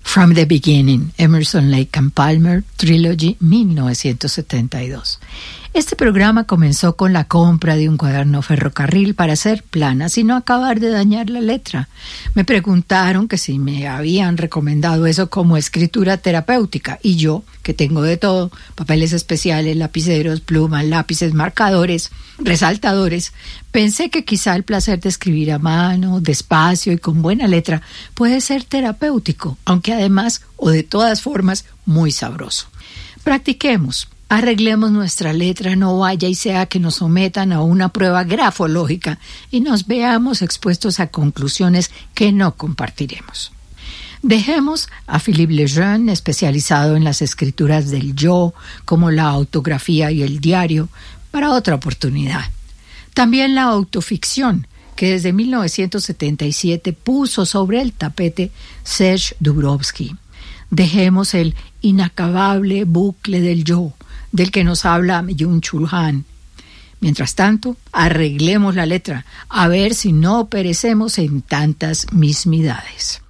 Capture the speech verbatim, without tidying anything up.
From the Beginning, Emerson, Lake and Palmer, Trilogy, mil novecientos setenta y dos. Este programa comenzó con la compra de un cuaderno ferrocarril para hacer planas y no acabar de dañar la letra. Me preguntaron que si me habían recomendado eso como escritura terapéutica, y yo, que tengo de todo, papeles especiales, lapiceros, plumas, lápices, marcadores, resaltadores, pensé que quizá el placer de escribir a mano, despacio y con buena letra puede ser terapéutico, aunque además, o de todas formas, muy sabroso. Practiquemos. Arreglemos nuestra letra, no vaya y sea que nos sometan a una prueba grafológica y nos veamos expuestos a conclusiones que no compartiremos. Dejemos a Philippe Lejeune, especializado en las escrituras del yo, como la autografía y el diario, para otra oportunidad. También la autoficción, que desde mil novecientos setenta y siete puso sobre el tapete Serge Dubrovsky. Dejemos el inacabable bucle del yo, del que nos habla Byung-Chul Han. Mientras tanto, arreglemos la letra, a ver si no perecemos en tantas mismidades.